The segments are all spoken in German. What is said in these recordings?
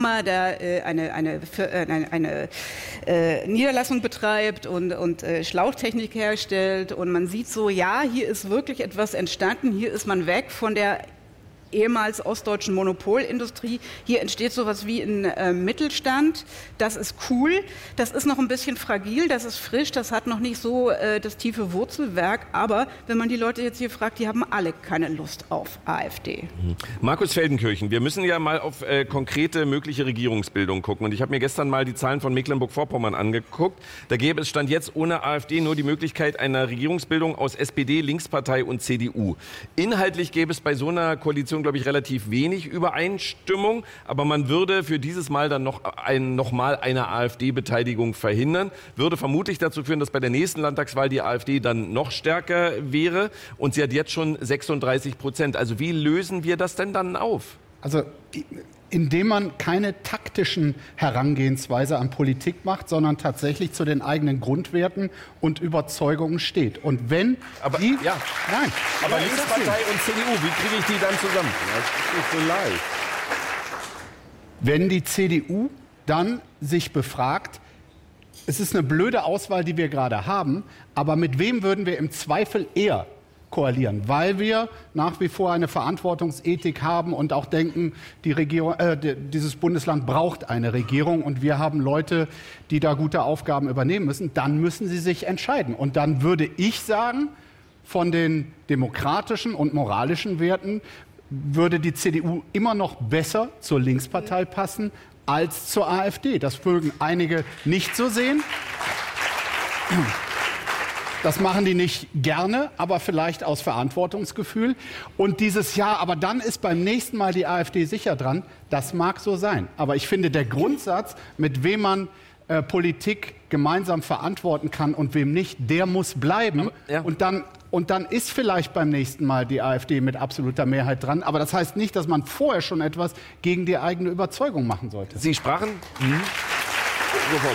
Firma da eine Niederlassung betreibt und Schlauchtechnik herstellt und man sieht so, ja, hier ist wirklich etwas entstanden, hier ist man weg von der ehemals ostdeutschen Monopolindustrie. Hier entsteht sowas wie ein Mittelstand. Das ist cool. Das ist noch ein bisschen fragil, das ist frisch, das hat noch nicht so das tiefe Wurzelwerk. Aber wenn man die Leute jetzt hier fragt, die haben alle keine Lust auf AfD. Markus Feldenkirchen, wir müssen ja mal auf konkrete mögliche Regierungsbildung gucken. Und ich habe mir gestern mal die Zahlen von Mecklenburg-Vorpommern angeguckt. Da gäbe es Stand jetzt ohne AfD nur die Möglichkeit einer Regierungsbildung aus SPD, Linkspartei und CDU. Inhaltlich gäbe es bei so einer Koalition, glaube ich, relativ wenig Übereinstimmung, aber man würde für dieses Mal dann nochmal eine AfD-Beteiligung verhindern, würde vermutlich dazu führen, dass bei der nächsten Landtagswahl die AfD dann noch stärker wäre und sie hat jetzt schon 36%. Also wie lösen wir das denn dann auf? Also indem man keine taktischen Herangehensweise an Politik macht, sondern tatsächlich zu den eigenen Grundwerten und Überzeugungen steht. Und wenn aber Linkspartei und CDU, wie kriege ich die dann zusammen? Das ist nicht so leicht. Wenn die CDU dann sich befragt, es ist eine blöde Auswahl, die wir gerade haben, aber mit wem würden wir im Zweifel eher koalieren, weil wir nach wie vor eine Verantwortungsethik haben und auch denken, die Regierung, dieses Bundesland braucht eine Regierung und wir haben Leute, die da gute Aufgaben übernehmen müssen, dann müssen sie sich entscheiden. Und dann würde ich sagen, von den demokratischen und moralischen Werten würde die CDU immer noch besser zur Linkspartei passen als zur AfD. Das mögen einige nicht so sehen. Das machen die nicht gerne, aber vielleicht aus Verantwortungsgefühl. Und dieses Jahr, aber dann ist beim nächsten Mal die AfD sicher dran. Das mag so sein. Aber ich finde, der Grundsatz, mit wem man Politik gemeinsam verantworten kann und wem nicht, der muss bleiben. Aber, ja. Und dann ist vielleicht beim nächsten Mal die AfD mit absoluter Mehrheit dran. Aber das heißt nicht, dass man vorher schon etwas gegen die eigene Überzeugung machen sollte. Sie sprachen... Sofort.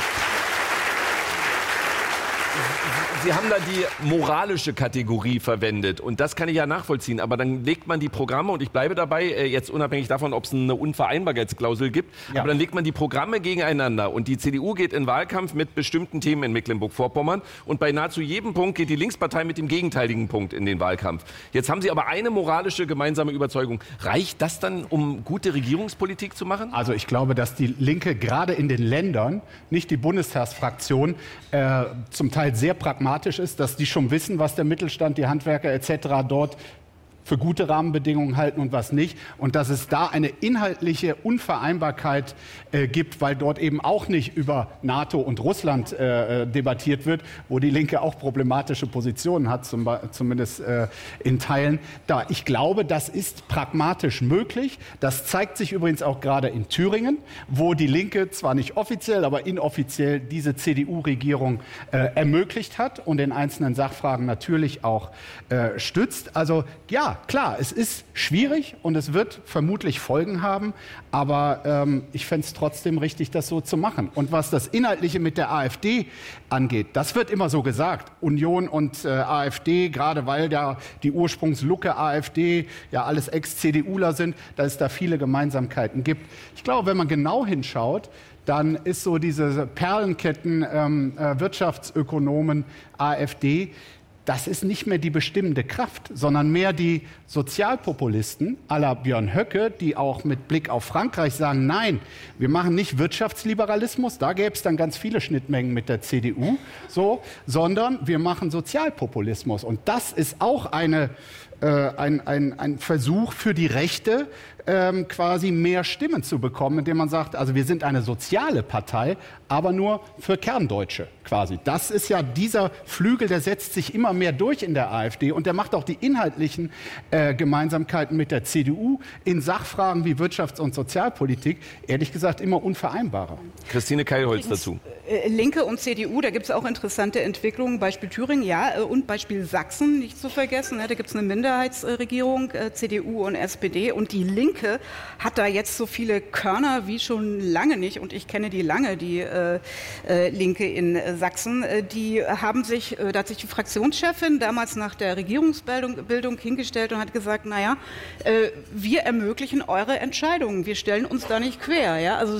Sie haben da die moralische Kategorie verwendet und das kann ich ja nachvollziehen, aber dann legt man die Programme, und ich bleibe dabei, jetzt unabhängig davon, ob es eine Unvereinbarkeitsklausel gibt, ja. Aber dann legt man die Programme gegeneinander und die CDU geht in Wahlkampf mit bestimmten Themen in Mecklenburg-Vorpommern und bei nahezu jedem Punkt geht die Linkspartei mit dem gegenteiligen Punkt in den Wahlkampf. Jetzt haben Sie aber eine moralische gemeinsame Überzeugung. Reicht das dann, um gute Regierungspolitik zu machen? Also ich glaube, dass die Linke gerade in den Ländern, nicht die Bundestagsfraktion, zum Teil sehr pragmatisch ist, dass die schon wissen, was der Mittelstand, die Handwerker etc. dort für gute Rahmenbedingungen halten und was nicht. Und dass es da eine inhaltliche Unvereinbarkeit gibt, weil dort eben auch nicht über NATO und Russland debattiert wird, wo die Linke auch problematische Positionen hat, zumindest in Teilen. Ich glaube, das ist pragmatisch möglich. Das zeigt sich übrigens auch gerade in Thüringen, wo die Linke zwar nicht offiziell, aber inoffiziell diese CDU-Regierung ermöglicht hat und in einzelnen Sachfragen natürlich auch stützt. Also ja, klar, es ist schwierig und es wird vermutlich Folgen haben, aber ich fände es trotzdem richtig, das so zu machen. Und was das Inhaltliche mit der AfD angeht, das wird immer so gesagt. Union und AfD, gerade weil ja die Ursprungslucke AfD ja alles Ex-CDUler sind, dass es da viele Gemeinsamkeiten gibt. Ich glaube, wenn man genau hinschaut, dann ist so diese Perlenketten Wirtschaftsökonomen AfD, das ist nicht mehr die bestimmende Kraft, sondern mehr die Sozialpopulisten à la Björn Höcke, die auch mit Blick auf Frankreich sagen, nein, wir machen nicht Wirtschaftsliberalismus, da gäbe es dann ganz viele Schnittmengen mit der CDU, sondern wir machen Sozialpopulismus. Und das ist auch ein Versuch für die Rechte, quasi mehr Stimmen zu bekommen, indem man sagt, also wir sind eine soziale Partei, aber nur für Kerndeutsche quasi. Das ist ja dieser Flügel, der setzt sich immer mehr durch in der AfD und der macht auch die inhaltlichen Gemeinsamkeiten mit der CDU in Sachfragen wie Wirtschafts- und Sozialpolitik, ehrlich gesagt, immer unvereinbarer. Christine Keilholz dazu. Linke und CDU, da gibt es auch interessante Entwicklungen, Beispiel Thüringen, ja, und Beispiel Sachsen, nicht zu vergessen. Da gibt es eine Minderheitsregierung, CDU und SPD, und die Linke hat da jetzt so viele Körner wie schon lange nicht, und ich kenne die lange, die Linke in Sachsen. Die haben sich, da hat sich die Fraktionschefin damals nach der Regierungsbildung hingestellt und hat gesagt, naja, wir ermöglichen eure Entscheidungen, wir stellen uns da nicht quer. Ja? Also